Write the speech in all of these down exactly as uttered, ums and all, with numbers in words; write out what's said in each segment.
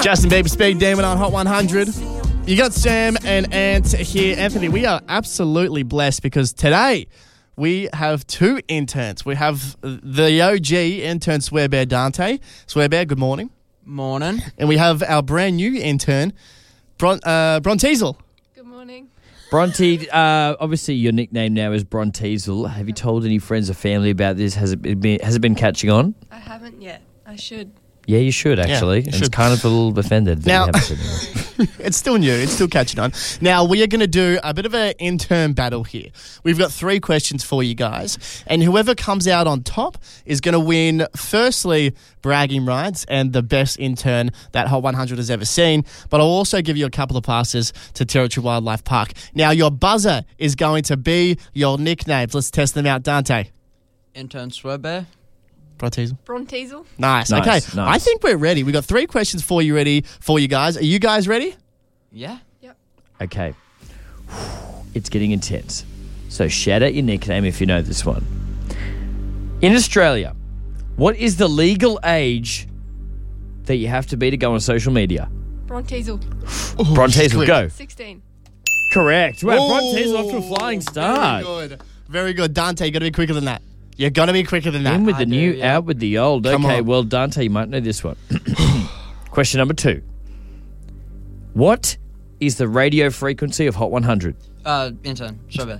Justin Bieber, Speed Demon on Hot one hundred. You got Sam and Ant here. Anthony, we are absolutely blessed because today we have two interns. We have the O G intern, Swearbear Dante. Swearbear, good morning. Morning. And we have our brand new intern, Bron- uh, Bronteasel. Good morning. Bronte, uh, obviously your nickname now is Bronteasel. Have you told any friends or family about this? Has it been, has it been catching on? I haven't yet. I should. Yeah, you should actually. Yeah, you And should. It's kind of a little offended. That Now- you haven't said it. It's still new. It's still catching on. Now, we are going to do a bit of an intern battle here. We've got three questions for you guys, and whoever comes out on top is going to win, firstly, bragging rights and the best intern that Hot one hundred has ever seen, but I'll also give you a couple of passes to Territory Wildlife Park. Now, your buzzer is going to be your nicknames. Let's test them out. Dante. Intern Swearbear. Bronteasel. Bronteasel. Nice. Nice, Okay. nice. I think we're ready. We've got three questions for you ready for you guys. Are you guys ready? Yeah. Yep. Okay. It's getting intense. So shout out your nickname if you know this one. In Australia, what is the legal age that you have to be to go on social media? Bronteasel. Bronteasel, quick. go. sixteen. Correct. Wow, Oh, Bronteasel off to a flying start. Very good. Very good. Dante, you got to be quicker than that. You got to be quicker than that. In with the I do, new, yeah. out with the old. Come Okay, on. well, Dante, you might know this one. Question number two. What is the radio frequency of Hot one hundred? Uh, intern Swearbear.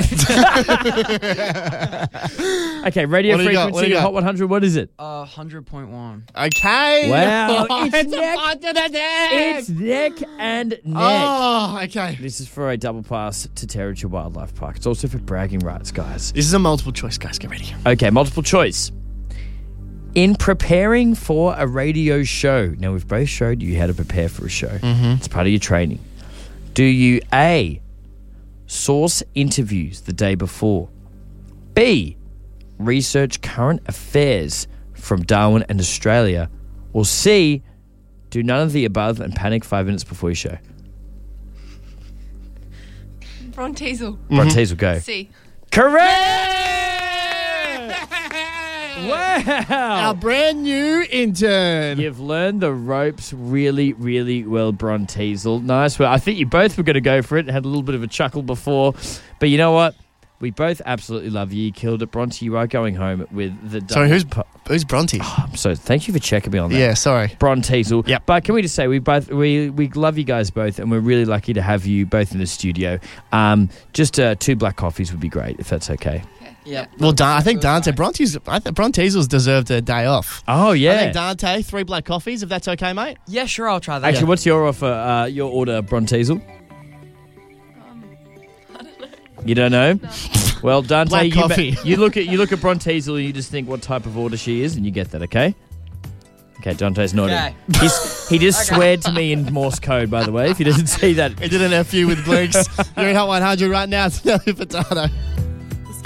Okay, radio What do you got? What do frequency you of got? Hot one hundred, what is it? Uh, one hundred point one. Okay. Wow, it's It's neck. on to the neck. It's neck and neck. Oh, okay. This is for a double pass to Territory Wildlife Park. It's also for bragging rights, guys. This is a multiple choice, guys. Get ready. Okay, multiple choice. In preparing for a radio show, now we've both showed you how to prepare for a show. Mm-hmm. It's part of your training. Do you A, source interviews the day before? B, research current affairs from Darwin and Australia? Or C, do none of the above and panic five minutes before your show? Bronteasel. Bronteasel, go. C. Correct! Wow! Our brand new intern. You've learned the ropes really, really well, Bronteasel. Nice. Well, I think you both were going to go for it. Had a little bit of a chuckle before. But you know what? We both absolutely love you. You killed it. Bronte, you are going home with the double. Sorry, who's pu- who's Bronte? So thank you for checking me on that. Yeah, sorry. Bronteasel. Yep. But can we just say we both we, we love you guys both, and we're really lucky to have you both in the studio. Um, just uh, two black coffees would be great if that's okay. Yeah. Well, Dan, I think Dante, Bronte's, I think Bronteasel's deserved a day off. Oh I yeah. think Dante, three black coffees, if that's okay, mate. Yeah, sure. I'll try that. Actually, Yeah. what's your offer? Uh, your order, Bronteasel? You don't know? No. Well, Dante, Black you, coffee. you look at you look at Bronteasel and you just think what type of order she is, and you get that, okay? Okay, Dante's nodding. Okay. He's, he just Okay. sweared to me in Morse code, by the way. If you didn't see that, We did an F U with Blinks. You're in Hot one hundred right now. It's Nelly Furtado.